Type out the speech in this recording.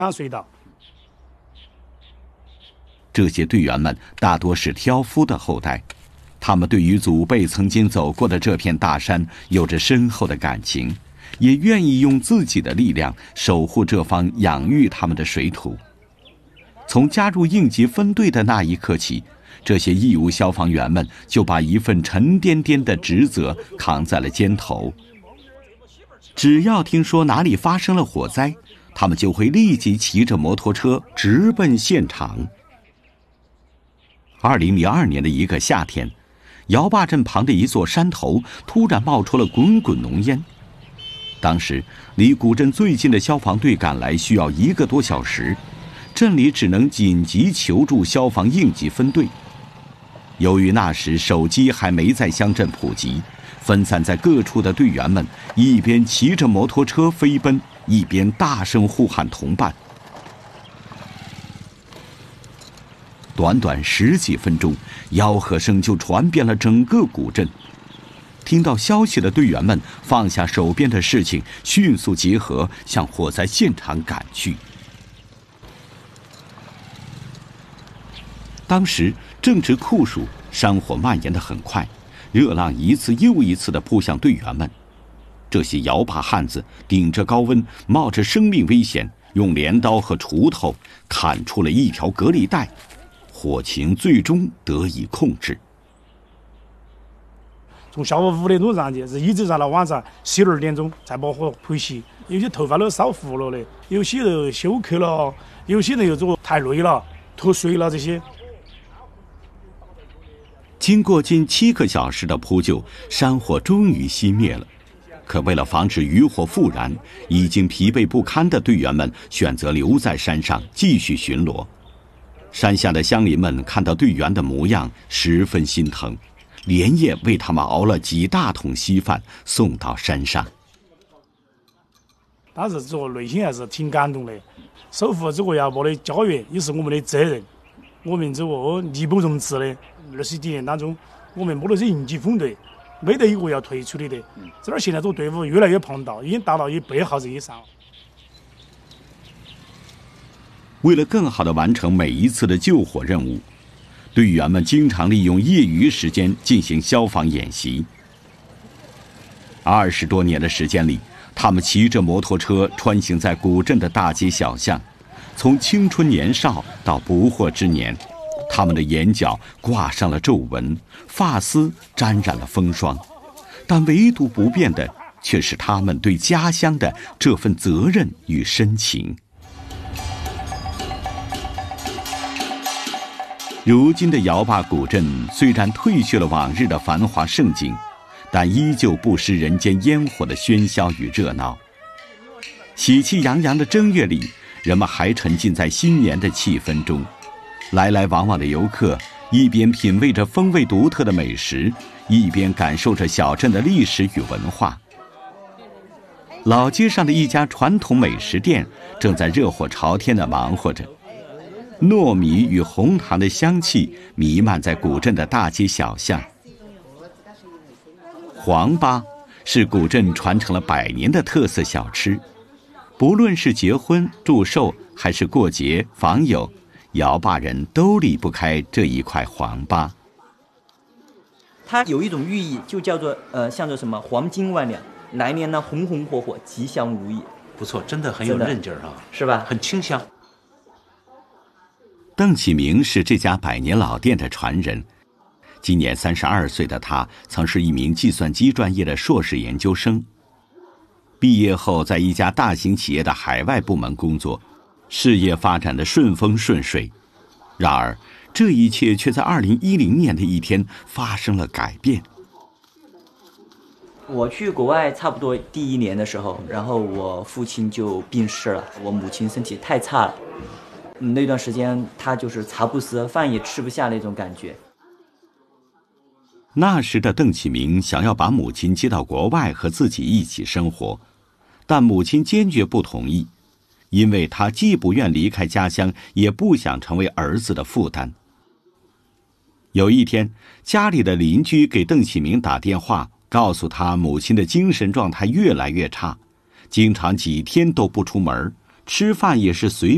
隧道。 这些队员们大多是挑夫的后代，他们对于祖辈曾经走过的这片大山有着深厚的感情，也愿意用自己的力量守护这方养育他们的水土。从加入应急分队的那一刻起，这些义务消防员们就把一份沉甸甸的职责扛在了肩头。只要听说哪里发生了火灾，他们就会立即骑着摩托车直奔现场。2002年的一个夏天，姚坝镇旁的一座山头突然冒出了滚滚浓烟。当时离古镇最近的消防队赶来需要1个多小时，镇里只能紧急求助消防应急分队。由于那时手机还没在乡镇普及，分散在各处的队员们一边骑着摩托车飞奔，一边大声呼喊同伴。短短10几分钟，吆喝声就传遍了整个古镇。听到消息的队员们放下手边的事情，迅速集合，向火灾现场赶去。当时正值酷暑，山火蔓延得很快，热浪一次又一次地扑向队员们。这些摇把汉子顶着高温，冒着生命危险，用镰刀和锄头砍出了一条隔离带，火情最终得以控制。 从下午5点钟上去，是一直上到晚上12点钟才把火扑熄。有些头发都烧糊了的，有些人休克了，有些人又说太累了、脱水了这些。 经过近7个小时的扑救，山火终于熄灭了。可为了防止余火复燃，已经疲惫不堪的队员们选择留在山上继续巡逻。山下的乡邻们看到队员的模样，十分心疼，连夜为他们熬了几大桶稀饭送到山上。 当时这个内心还是挺感动的，守护这个姚坝的家园也是我们的责任。我们这个义不容辞的，20几年当中，我们没得是应急分队，没得一个要退出的。这儿现在这个队伍越来越庞大，已经达到100号人以上。 为了更好地完成每一次的救火任务，队员们经常利用业余时间进行消防演习。20多年的时间里，他们骑着摩托车穿行在古镇的大街小巷，从青春年少到不惑之年，他们的眼角挂上了皱纹，发丝沾染了风霜，但唯独不变的却是他们对家乡的这份责任与深情。如今的姚坝古镇虽然褪去了往日的繁华盛景，但依旧不失人间烟火的喧嚣与热闹。喜气洋洋的正月里，人们还沉浸在新年的气氛中，来来往往的游客一边品味着风味独特的美食，一边感受着小镇的历史与文化。老街上的一家传统美食店正在热火朝天地忙活着，糯米与红糖的香气弥漫在古镇的大街小巷。黄粑是古镇传承了100年的特色小吃，不论是结婚、祝寿还是过节、访友，姚坝人都离不开这一块黄粑。 它有一种寓意，就叫做像着什么黄金万两，来年呢红红火火，吉祥如意。 不错，真的很有韧劲儿啊， 是吧？ 很清香。 邓启明是这家100年老店的传人，今年32岁的他曾是一名计算机专业的硕士研究生，毕业后在一家大型企业的海外部门工作，事业发展的顺风顺水。然而这一切却在2010年的一天发生了改变。 我去国外差不多第1年的时候，然后我父亲就病逝了，我母亲身体太差了，那段时间他就是茶不思，饭也吃不下那种感觉。 那时的邓启明想要把母亲接到国外和自己一起生活，但母亲坚决不同意，因为她既不愿离开家乡，也不想成为儿子的负担。有一天，家里的邻居给邓启明打电话，告诉他母亲的精神状态越来越差，经常几天都不出门，吃饭也是随